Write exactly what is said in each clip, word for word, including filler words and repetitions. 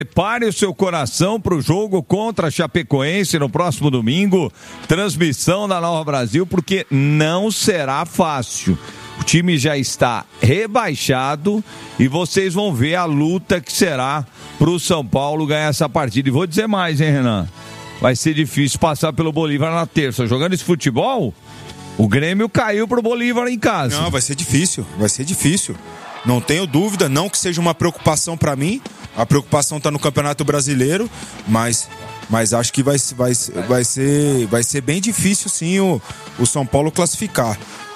Prepare o seu coração para o jogo contra a Chapecoense no próximo domingo. Transmissão da Nova Brasil, porque não será fácil. O time já está rebaixado e vocês vão ver a luta que será para o São Paulo ganhar essa partida. E vou dizer mais, hein, Renan? Vai ser difícil passar pelo Bolívar na terça. Jogando esse futebol, o Grêmio caiu pro Bolívar em casa. Não, vai ser difícil, vai ser difícil. Não tenho dúvida, não que seja uma preocupação para mim. A preocupação está no Campeonato Brasileiro, mas, mas acho que vai, vai, vai, ser, vai ser bem difícil, sim, o, o São Paulo classificar.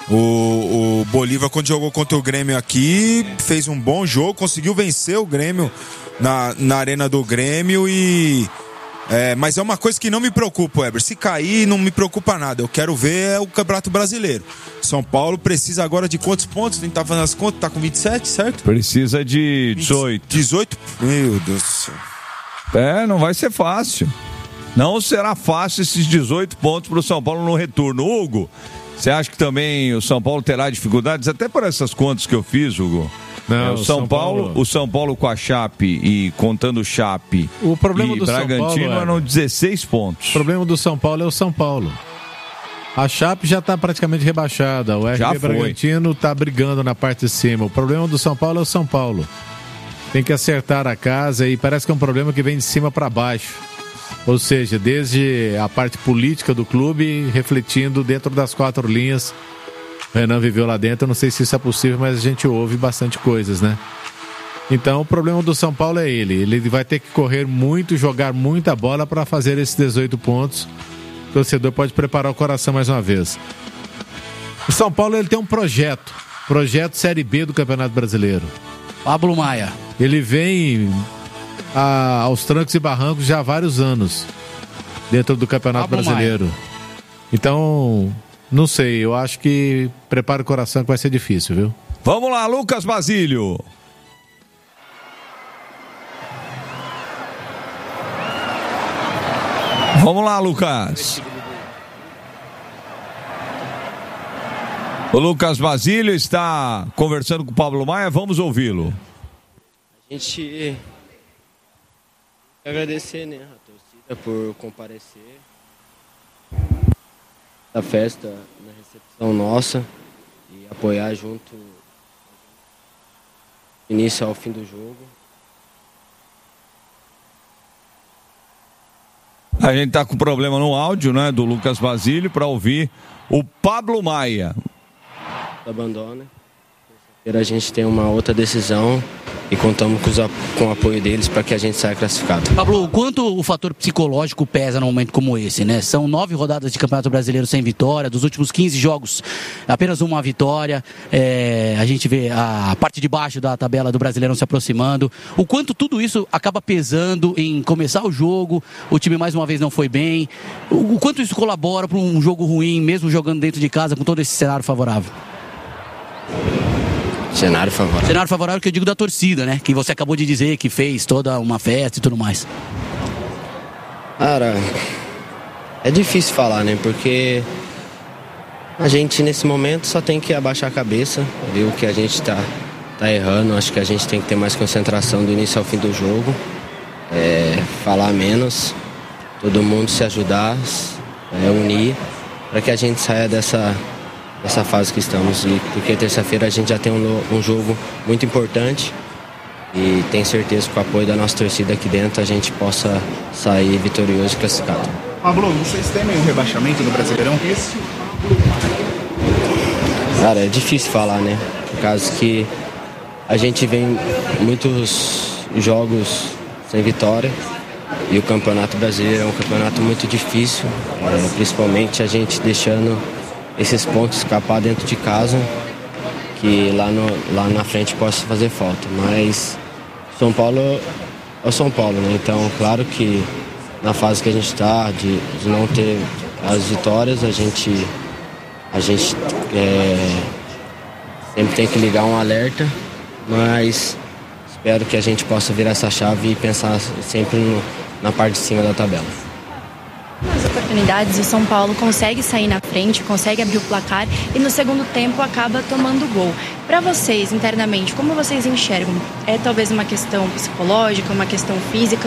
O, o Bolívar, quando jogou contra o Grêmio aqui, fez um bom jogo, conseguiu vencer o Grêmio na, na arena do Grêmio e... É, mas é uma coisa que não me preocupa, Weber. Se cair, não me preocupa nada. Eu quero ver o Campeonato Brasileiro. São Paulo precisa agora de quantos pontos? Nem tá fazendo as contas, tá com vinte e sete, certo? Precisa de dezoito. dezoito? Meu Deus do céu. É, não vai ser fácil. Não será fácil esses dezoito pontos pro São Paulo no retorno. Hugo, você acha que também o São Paulo terá dificuldades? Até por essas contas que eu fiz, Hugo. Não, é, o São, São Paulo, Paulo, o São Paulo com a Chape e contando Chape o problema e do Bragantino São Paulo eram dezesseis pontos. O problema do São Paulo é o São Paulo. A Chape já está praticamente rebaixada. O R B Bragantino está brigando na parte de cima. O problema do São Paulo é o São Paulo. Tem que acertar a casa e parece que é um problema que vem de cima para baixo. Ou seja, desde a parte política do clube refletindo dentro das quatro linhas. O Renan viveu lá dentro, eu não sei se isso é possível, mas a gente ouve bastante coisas, né? Então o problema do São Paulo é ele. Ele vai ter que correr muito, jogar muita bola para fazer esses dezoito pontos. O torcedor pode preparar o coração mais uma vez. O São Paulo ele tem um projeto, projeto Série B do Campeonato Brasileiro. Pablo Maia. Ele vem a, aos trancos e barrancos já há vários anos dentro do Campeonato Pablo Brasileiro. Maia. Então... Não sei, eu acho que prepara o coração que vai ser difícil, viu? Vamos lá, Lucas Basílio. Vamos lá, Lucas. O Lucas Basílio está conversando com o Pablo Maia, vamos ouvi-lo. A gente quer agradecer, né, a torcida por comparecer da festa na recepção nossa e apoiar junto do início ao fim do jogo. A gente tá com problema no áudio, né, do Lucas Basílio para ouvir o Pablo Maia. Abandona. A gente tem uma outra decisão e contamos com, os, com o apoio deles para que a gente saia classificado. Pablo, o quanto o fator psicológico pesa num momento como esse, né? São nove rodadas de Campeonato Brasileiro sem vitória, dos últimos quinze jogos, apenas uma vitória. É, a gente vê a parte de baixo da tabela do Brasileirão se aproximando. O quanto tudo isso acaba pesando em começar o jogo, o time mais uma vez não foi bem. O, o quanto isso colabora para um jogo ruim, mesmo jogando dentro de casa com todo esse cenário favorável? Cenário favorável. Cenário favorável que eu digo da torcida, né? Que você acabou de dizer que fez toda uma festa e tudo mais. Cara, é difícil falar, né? Porque a gente nesse momento só tem que abaixar a cabeça, ver o que a gente tá, tá errando. Acho que a gente tem que ter mais concentração do início ao fim do jogo. É, falar menos, todo mundo se ajudar, é, unir, para que a gente saia dessa... essa fase que estamos, e porque terça-feira a gente já tem um, um jogo muito importante e tenho certeza que com o apoio da nossa torcida aqui dentro a gente possa sair vitorioso e classificado. Pablo, vocês temem um rebaixamento no Brasileirão? Cara, é difícil falar, né? Por causa que a gente vem muitos jogos sem vitória e o Campeonato Brasileiro é um campeonato muito difícil, é, principalmente a gente deixando esses pontos escapar dentro de casa, que lá, no, lá na frente possa fazer falta. Mas São Paulo é o São Paulo, né? Então, claro que na fase que a gente está, de, de não ter as vitórias, a gente, a gente é, sempre tem que ligar um alerta, mas espero que a gente possa virar essa chave e pensar sempre no, na parte de cima da tabela. Nas oportunidades, o São Paulo consegue sair na frente, consegue abrir o placar e no segundo tempo acaba tomando gol. Para vocês, internamente, como vocês enxergam? É talvez uma questão psicológica, uma questão física?